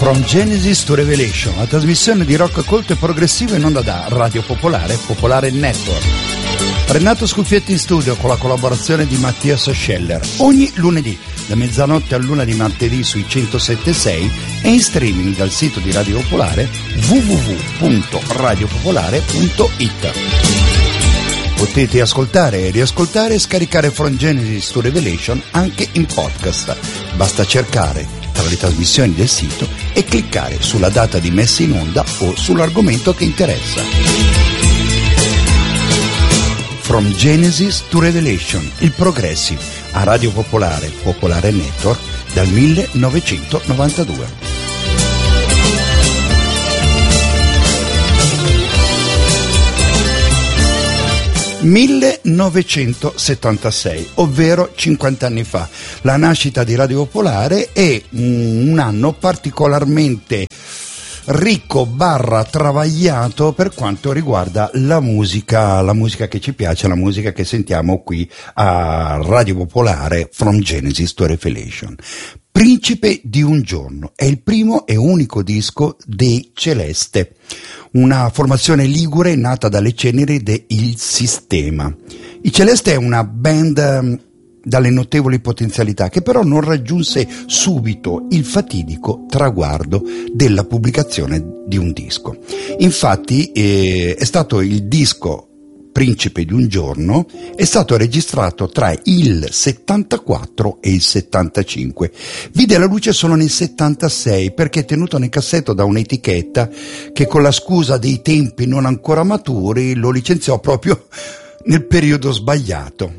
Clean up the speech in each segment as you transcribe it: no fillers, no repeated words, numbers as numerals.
From Genesis to Revelation, la trasmissione di rock colto e progressivo in onda da Radio Popolare, Popolare Network. Renato Scuffietti in studio con la collaborazione di Mattias Scheller, ogni lunedì da mezzanotte all'una di martedì sui 107.6 e in streaming dal sito di Radio Popolare www.radiopopolare.it. Potete ascoltare, riascoltare e scaricare From Genesis to Revelation anche in podcast. Basta cercare tra le trasmissioni del sito e cliccare sulla data di messa in onda o sull'argomento che interessa. From Genesis to Revelation, il Progressive, a Radio Popolare, Popolare Network, dal 1992. 1976, ovvero 50 anni fa, la nascita di Radio Popolare è un anno particolarmente ricco / travagliato per quanto riguarda la musica che ci piace, la musica che sentiamo qui a Radio Popolare, From Genesis to Revelation. Principe di un giorno è il primo e unico disco dei Celeste, una formazione ligure nata dalle ceneri de Il Sistema. I Celeste è una band dalle notevoli potenzialità che però non raggiunse subito il fatidico traguardo della pubblicazione di un disco. Infatti è stato il disco Principe di un giorno, è stato registrato tra il 74 e il 75. Vide la luce solo nel 76 perché tenuto nel cassetto da un'etichetta che con la scusa dei tempi non ancora maturi lo licenziò proprio nel periodo sbagliato.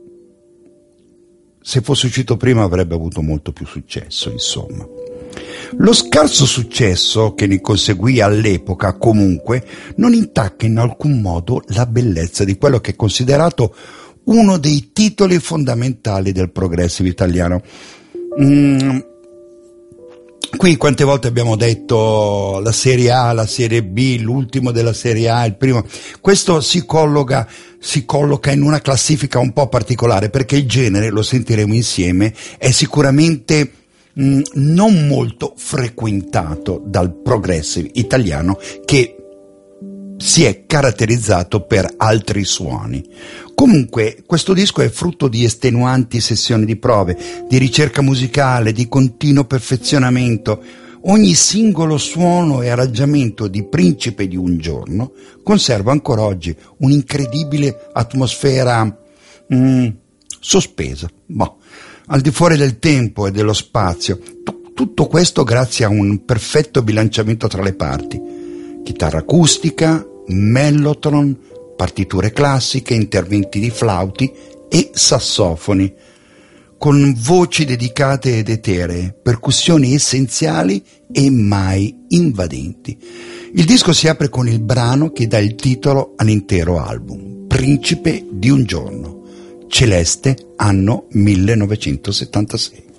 Se fosse uscito prima avrebbe avuto molto più successo, insomma. Lo scarso successo che ne conseguì all'epoca, comunque, non intacca in alcun modo la bellezza di quello che è considerato uno dei titoli fondamentali del progressive italiano. Qui quante volte abbiamo detto la Serie A, la Serie B, l'ultimo della Serie A, il primo. Questo si colloca in una classifica un po' particolare perché il genere, lo sentiremo insieme, è sicuramente non molto frequentato dal progressive italiano che si è caratterizzato per altri suoni. Comunque questo disco è frutto di estenuanti sessioni di prove, di ricerca musicale, di continuo perfezionamento. Ogni singolo suono e arrangiamento di Principe di un giorno conserva ancora oggi un'incredibile atmosfera sospesa, al di fuori del tempo e dello spazio. Tutto questo grazie a un perfetto bilanciamento tra le parti: chitarra acustica, mellotron, partiture classiche, interventi di flauti e sassofoni, con voci dedicate ed eteree, percussioni essenziali e mai invadenti. Il disco si apre con il brano che dà il titolo all'intero album, Principe di un giorno, Celeste, anno 1976.